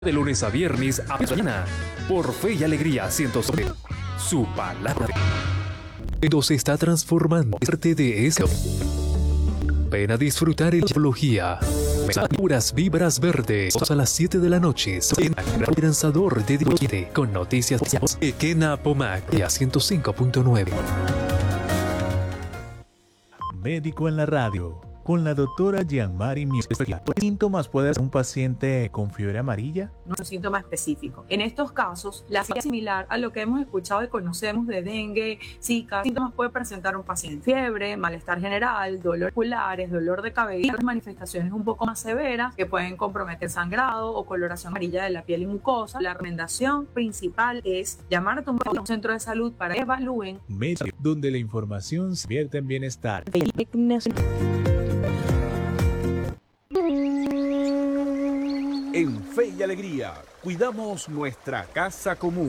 De lunes a viernes a mañana, por Fe y Alegría 107. Su palabra se está transformando en parte de eso. Ven a disfrutar en teología. Puras vibras verdes a las 7 de la noche. El lanzador de Dios con noticias de Kena Pomac a 105.9. Médico en la radio, con la doctora Jean-Marie Mier. ¿Qué síntomas puede hacer un paciente con fiebre amarilla? Un síntoma específico. En estos casos, la fiebre es similar a lo que hemos escuchado y conocemos de dengue, zika. Síntomas puede presentar un paciente: fiebre, malestar general, dolor oculares, dolor de cabeza, y otras manifestaciones un poco más severas que pueden comprometer sangrado o coloración amarilla de la piel y mucosa. La recomendación principal es llamar a un centro de salud para que evalúen. Médico, donde la información se vierte en bienestar. En Fe y Alegría, cuidamos nuestra casa común.